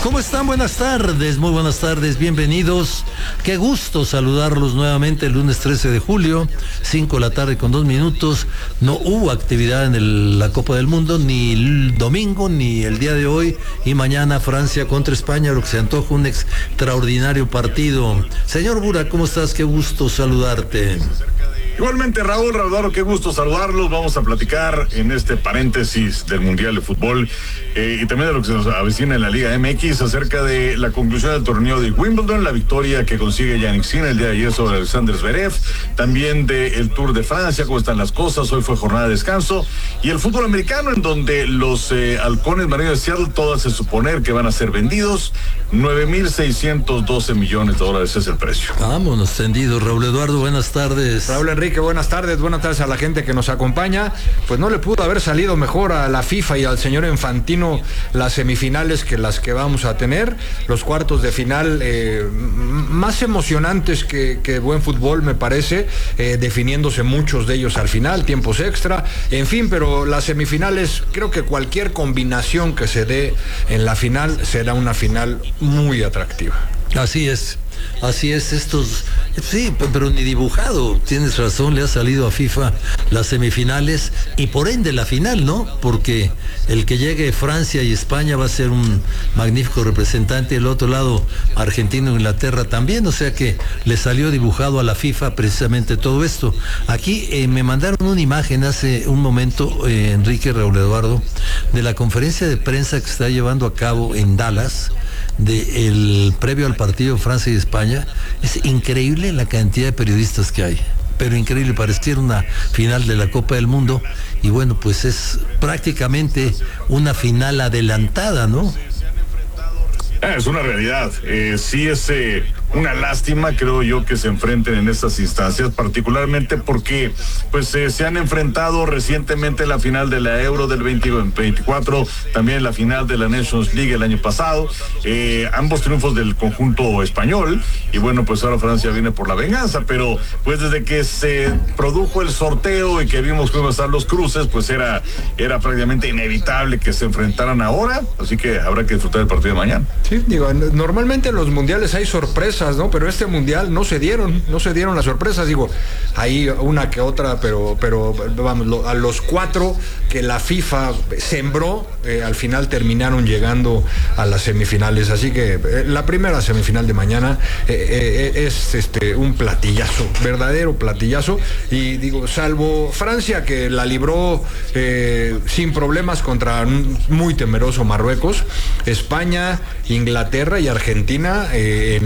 ¿Cómo están? Buenas tardes, muy buenas tardes, bienvenidos. Qué gusto saludarlos nuevamente el lunes 13 de julio, 5 de la tarde con 2 minutos. No hubo actividad en la Copa del Mundo, ni el domingo, ni el día de hoy. Y mañana Francia contra España, lo que se antoja un extraordinario partido. Señor Bura, ¿cómo estás? Qué gusto saludarte. Igualmente, Raúl, qué gusto saludarlos. Vamos a platicar en este paréntesis del Mundial de Fútbol y también de lo que se nos avecina en la Liga MX acerca de la conclusión del torneo de Wimbledon, la victoria que consigue Jannik Sinner el día de ayer sobre Alexander Zverev, también del Tour de Francia, cómo están las cosas. Hoy fue jornada de descanso y el fútbol americano, en donde los halcones marinos de Seattle, todo hace suponer que van a ser vendidos. $9,612 millones es el precio. Vámonos tendidos. Raúl Eduardo, buenas tardes. Raúl Enrique, buenas tardes a la gente que nos acompaña. Pues no le pudo haber salido mejor a la FIFA y al señor Infantino las semifinales que las que vamos a tener. Los cuartos de final más emocionantes que buen fútbol, me parece, definiéndose muchos de ellos al final, tiempos extra, en fin, pero las semifinales, creo que cualquier combinación que se dé en la final será una final muy atractiva. Así es, sí, pero ni dibujado, tienes razón, le ha salido a FIFA las semifinales y por ende la final, ¿no? Porque el que llegue Francia y España va a ser un magnífico representante, el otro lado Argentina e Inglaterra también, o sea que le salió dibujado a la FIFA precisamente todo esto. Aquí me mandaron una imagen hace un momento, Enrique, Raúl Eduardo, de la conferencia de prensa que está llevando a cabo en Dallas, previo al partido Francia y España. Es increíble la cantidad de periodistas que hay, pero increíble, pareciera una final de la Copa del Mundo y bueno, pues es prácticamente una final adelantada, ¿no? Es una realidad, sí es una lástima, creo yo, que se enfrenten en estas instancias, particularmente porque pues se han enfrentado recientemente en la final de la Euro del 2024, también en la final de la Nations League el año pasado, ambos triunfos del conjunto español, y bueno, pues ahora Francia viene por la venganza, pero pues desde que se produjo el sorteo y que vimos cómo iban a estar los cruces, pues era prácticamente inevitable que se enfrentaran ahora, así que habrá que disfrutar el partido de mañana. Sí, digo, normalmente en los mundiales hay sorpresas, ¿no? Pero este mundial no se dieron las sorpresas, digo, hay una que otra, pero vamos, a los 4 que la FIFA sembró, al final terminaron llegando a las semifinales, así que la primera semifinal de mañana es un platillazo, verdadero platillazo, y digo, salvo Francia, que la libró sin problemas contra un muy temeroso Marruecos, España, Inglaterra y Argentina